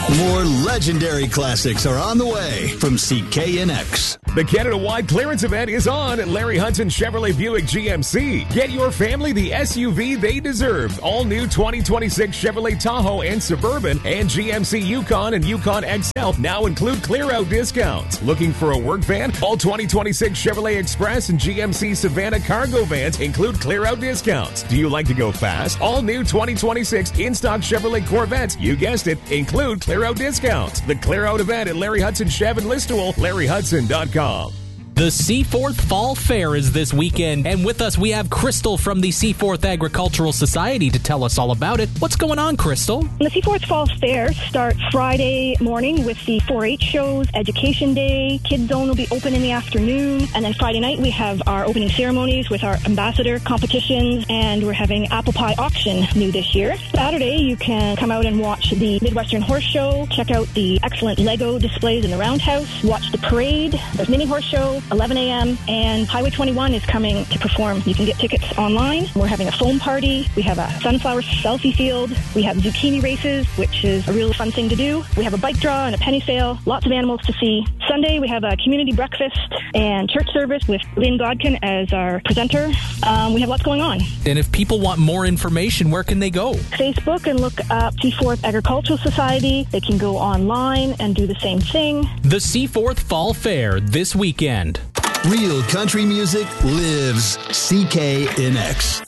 More legendary classics are on the way from CKNX. The Canada-wide clearance event is on at Larry Hudson Chevrolet Buick GMC. Get your family the SUV they deserve. All new 2026 Chevrolet Tahoe and Suburban and GMC Yukon and Yukon XL now include clear-out discounts. Looking for a work van? All 2026 Chevrolet Express and GMC Savannah cargo vans include clear-out discounts. Do you like to go fast? All new 2026 in-stock Chevrolet Corvettes, you guessed it, include clear-out discounts. The clear-out event at Larry Hudson Chev in Listowel, LarryHudson.com. The Seaforth Fall Fair is this weekend, and with us we have Crystal from the Seaforth Agricultural Society to tell us all about it. What's going on, Crystal? The Seaforth Fall Fair starts Friday morning with the 4-H shows, Education Day, Kids Zone will be open in the afternoon, and then Friday night we have our opening ceremonies with our ambassador competitions, and we're having apple pie auction new this year. Saturday you can come out and watch the Midwestern Horse Show, check out the excellent Lego displays in the Roundhouse, watch the parade, there's mini horse show, 11 a.m., and Highway 21 is coming to perform. You can get tickets online. We're having a foam party. We have a sunflower selfie field. We have zucchini races, which is a real fun thing to do. We have a bike draw and a penny sale. Lots of animals to see. Sunday, we have a community breakfast and church service with Lynn Godkin as our presenter. We have lots going on. And if people want more information, where can they go? Facebook and look up Seaforth Agricultural Society. They can go online and do the same thing. The Seaforth Fall Fair this weekend. Real country music lives CKNX.